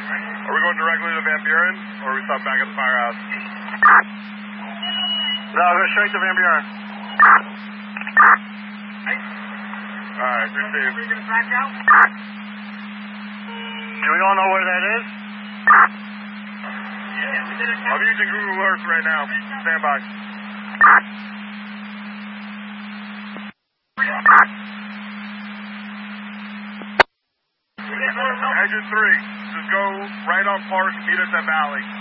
Are we going directly to Van Buren, or are we stopping back at the firehouse? No, go straight to Van Buren. Alright, receive. Do we all know where that is? I'm using Google Earth right now. Stand by. Engine 3, just go right on Park, meet us at Valley.